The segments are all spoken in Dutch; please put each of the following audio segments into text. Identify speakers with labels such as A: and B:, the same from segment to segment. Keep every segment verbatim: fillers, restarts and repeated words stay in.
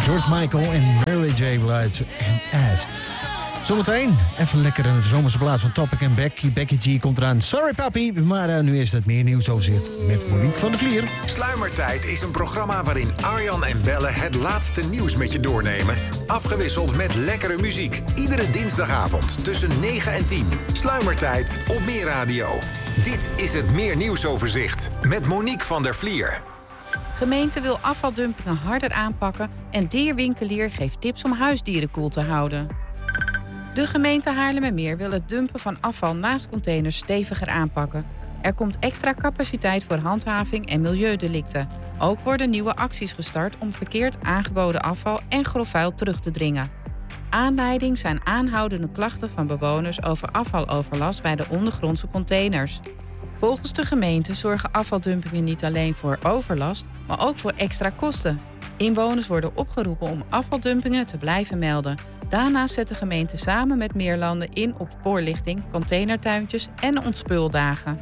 A: George Michael en Mary J. Blige en As. Zometeen even lekker een zomerse plaats van Topic en Becky. Becky G komt eraan. Sorry papi, maar uh, nu is het meer nieuwsoverzicht met Monique van der Vlier.
B: Sluimertijd is een programma waarin Arjan en Belle het laatste nieuws met je doornemen. Afgewisseld met lekkere muziek. Iedere dinsdagavond tussen negen en tien. Sluimertijd op Meer Radio. Dit is het Meer Nieuwsoverzicht met Monique van der Vlier.
C: Gemeente wil afvaldumpingen harder aanpakken en dierwinkelier geeft tips om huisdieren koel te houden. De gemeente Haarlemmermeer wil het dumpen van afval naast containers steviger aanpakken. Er komt extra capaciteit voor handhaving en milieudelicten. Ook worden nieuwe acties gestart om verkeerd aangeboden afval en grof vuil terug te dringen. Aanleiding zijn aanhoudende klachten van bewoners over afvaloverlast bij de ondergrondse containers. Volgens de gemeente zorgen afvaldumpingen niet alleen voor overlast, maar ook voor extra kosten. Inwoners worden opgeroepen om afvaldumpingen te blijven melden. Daarnaast zet de gemeente samen met Meerlanden in op voorlichting, containertuintjes en ontspeeldagen.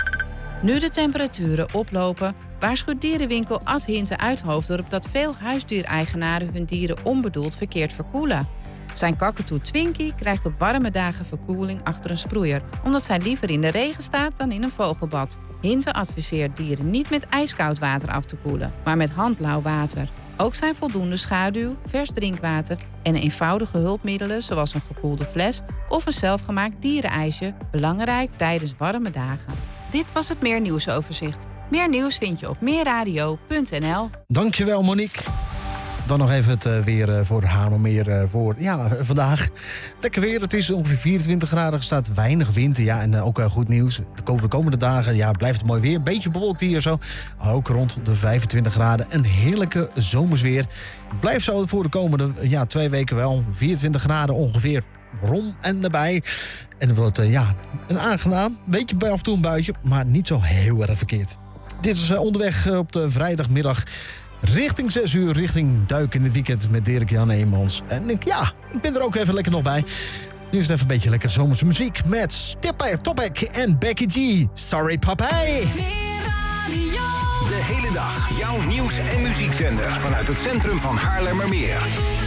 C: Nu de temperaturen oplopen, waarschuwt dierenwinkel Ad Hinte uit Hoofddorp dat veel huisdiereigenaren hun dieren onbedoeld verkeerd verkoelen. Zijn kakatoe Twinkie krijgt op warme dagen verkoeling achter een sproeier, omdat zij liever in de regen staat dan in een vogelbad. Hinte adviseert dieren niet met ijskoud water af te koelen, maar met handlauw water. Ook zijn voldoende schaduw, vers drinkwater en eenvoudige hulpmiddelen zoals een gekoelde fles of een zelfgemaakt dierenijsje belangrijk tijdens warme dagen. Dit was het Meer Nieuwsoverzicht. Meer nieuws vind je op meerradio punt n l.
A: Dankjewel Monique. Dan nog even het uh, weer uh, voor Haarlemmermeer uh, voor ja, vandaag. Lekker weer, het is ongeveer vierentwintig graden, er staat weinig wind. Ja, en uh, ook uh, goed nieuws. De komende, de komende dagen ja, blijft het mooi weer. Een beetje bewolkt hier zo. Ook rond de vijfentwintig graden. Een heerlijke zomersweer. Blijft zo voor de komende ja, twee weken wel. vierentwintig graden ongeveer rond en nabij. En het wordt uh, ja, een aangenaam. Beetje bij af en toe een buitje, maar niet zo heel erg verkeerd. Dit is uh, onderweg uh, op de vrijdagmiddag. Richting zes uur, richting duik in het weekend met Dirk-Jan Eemans. En ik, ja, ik ben er ook even lekker nog bij. Nu is het even een beetje lekker zomerse muziek met Topic en Becky G. Sorry, papa.
B: De hele dag jouw nieuws- en muziekzender vanuit het centrum van Haarlemmermeer.